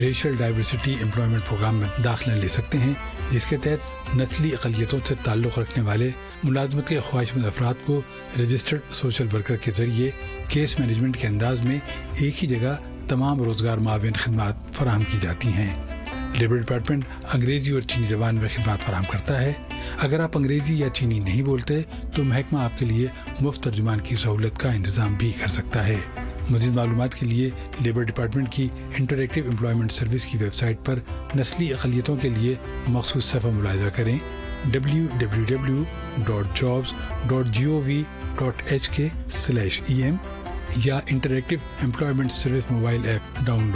Racial diversity employment programme में दाखिला ले सकते हैं, जिसके तहत नस्ली अक़लियतों से ताल्लुक़ रखने वाले मुलाजमत के ख्वाहिशमंद अफराद को रजिस्टर्ड सोशल वर्कर के ज़रिए केस मैनेजमेंट के अंदाज में एक ही जगह तमाम रोज़गार माविन खिदमात फराहम की जाती हैं। लेबर डिपार्टमेंट अंग्रेज़ी और चीनी ज़बान में खिदमत फराहम करता है। अगर आप अंग्रेज़ी या चीनी नहीं बोलते तो महकमा आपके लिए मुफ्त तर्जुमान की सहूलत का इंतज़ाम भी कर सकता है। मज़ीद मालूमात के लिए लेबर डिपार्टमेंट की इंटरएक्टिव एम्प्लॉयमेंट सर्विस की वेबसाइट पर नस्ली अक़लियतों के लिए मख़सूस सफ़ा मुलाहिज़ा करें www.jobs.gov.hk/em या interactive employment service mobile app download